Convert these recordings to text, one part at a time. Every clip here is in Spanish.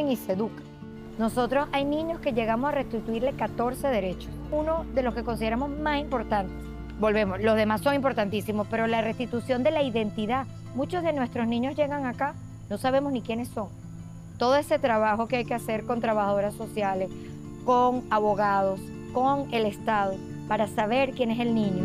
formen y se educan. Nosotros hay niños que llegamos a restituirle 14 derechos, uno de los que consideramos más importantes. Volvemos, los demás son importantísimos, pero la restitución de la identidad. Muchos de nuestros niños llegan acá, no sabemos ni quiénes son. Todo ese trabajo que hay que hacer con trabajadoras sociales, con abogados, con el Estado, para saber quién es el niño.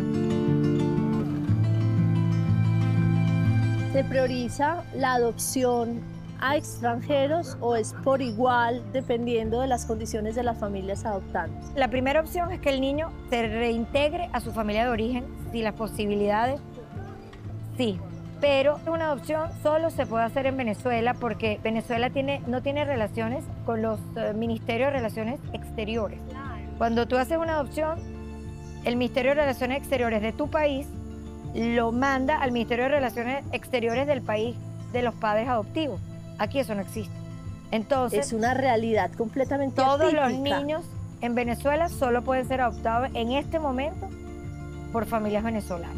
¿Se prioriza la adopción a extranjeros o es por igual dependiendo de las condiciones de las familias adoptantes? La primera opción es que el niño se reintegre a su familia de origen, si las posibilidades, sí. Pero una adopción solo se puede hacer en Venezuela porque Venezuela no tiene relaciones con los Ministerios de Relaciones Exteriores. Cuando tú haces una adopción, el Ministerio de Relaciones Exteriores de tu país lo manda al Ministerio de Relaciones Exteriores del país de los padres adoptivos. Aquí eso no existe. Entonces, es una realidad completamente todos atípica. los niños en Venezuela solo pueden ser adoptados en este momento por familias venezolanas.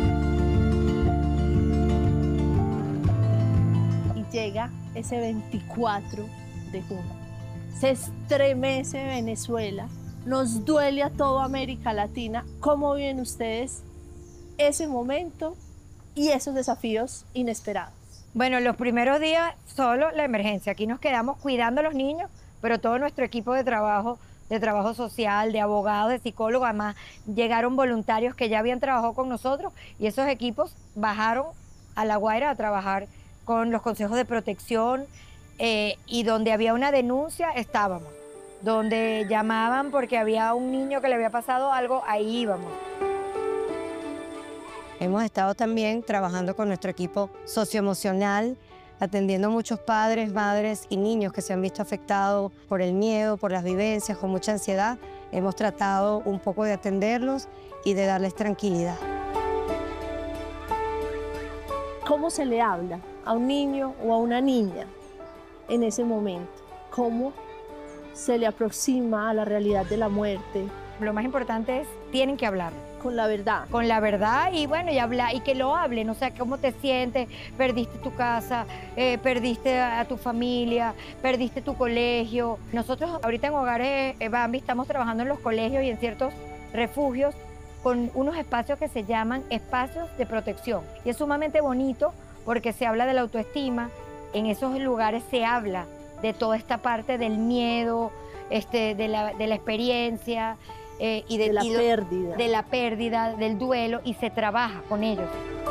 Y llega ese 24 de junio. Se estremece Venezuela, nos duele a toda América Latina. ¿Cómo viven ustedes ese momento y esos desafíos inesperados? Bueno, los primeros días solo la emergencia. Aquí nos quedamos cuidando a los niños, pero todo nuestro equipo de trabajo social, de abogados, de psicólogos, además llegaron voluntarios que ya habían trabajado con nosotros y esos equipos bajaron a La Guaira a trabajar con los consejos de protección y donde había una denuncia estábamos. Donde llamaban porque había un niño que le había pasado algo, ahí íbamos. Hemos estado también trabajando con nuestro equipo socioemocional, atendiendo a muchos padres, madres y niños que se han visto afectados por el miedo, por las vivencias, con mucha ansiedad. Hemos tratado un poco de atenderlos y de darles tranquilidad. ¿Cómo se le habla a un niño o a una niña en ese momento? ¿Cómo se le aproxima a la realidad de la muerte? Lo más importante es, tienen que hablar. Con la verdad. Con la verdad y bueno, y que lo hablen, o sea, cómo te sientes, perdiste tu casa, perdiste a tu familia, perdiste tu colegio. Nosotros ahorita en Hogares Bambi estamos trabajando en los colegios y en ciertos refugios con unos espacios que se llaman espacios de protección. Y es sumamente bonito porque se habla de la autoestima, en esos lugares se habla de toda esta parte del miedo, de la experiencia, y de la pérdida, del duelo, y se trabaja con ellos.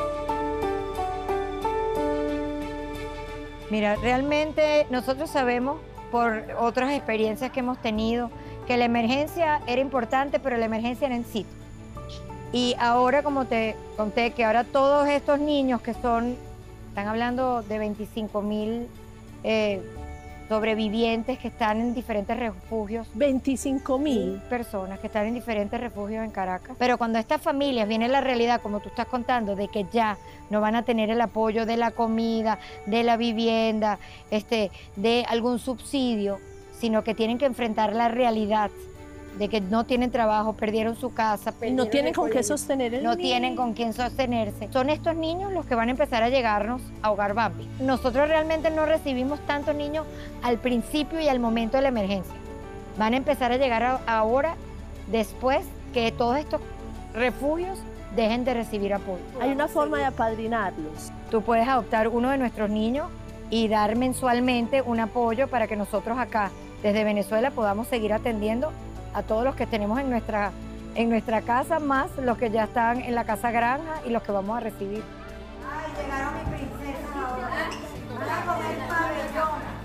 Mira, realmente nosotros sabemos por otras experiencias que hemos tenido que la emergencia era importante, pero la emergencia era en sitio. Y ahora, como te conté, que ahora todos estos niños que están hablando de 25.000 sobrevivientes que están en diferentes refugios. 25.000 personas que están en diferentes refugios en Caracas. Pero cuando estas familias viene la realidad, como tú estás contando, de que ya no van a tener el apoyo de la comida, de la vivienda, de algún subsidio, sino que tienen que enfrentar la realidad de que no tienen trabajo, perdieron su casa, no tienen con qué sostener el niño. No tienen con quién sostenerse. Son estos niños los que van a empezar a llegarnos a Hogar Bambi. Nosotros realmente no recibimos tantos niños al principio y al momento de la emergencia. Van a empezar a llegar ahora, después que todos estos refugios dejen de recibir apoyo. Hay una forma de apadrinarlos. Tú puedes adoptar uno de nuestros niños y dar mensualmente un apoyo para que nosotros acá, desde Venezuela, podamos seguir atendiendo a todos los que tenemos en nuestra casa, más los que ya están en la casa granja y los que vamos a recibir. Ay, llegaron mis princesas ahora. Van a comer pabellón.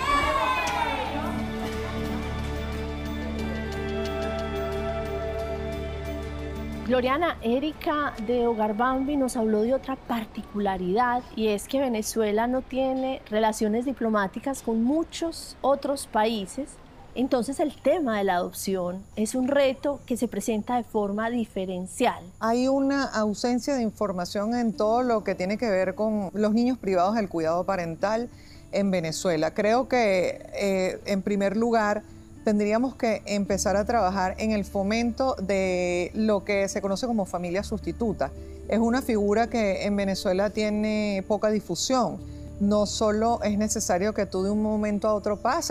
Gloriana, Erika de Hogar Bambi nos habló de otra particularidad y es que Venezuela no tiene relaciones diplomáticas con muchos otros países. Entonces el tema de la adopción es un reto que se presenta de forma diferencial. Hay una ausencia de información en todo lo que tiene que ver con los niños privados del cuidado parental en Venezuela. Creo que en primer lugar tendríamos que empezar a trabajar en el fomento de lo que se conoce como familia sustituta. Es una figura que en Venezuela tiene poca difusión. No solo es necesario que tú de un momento a otro pases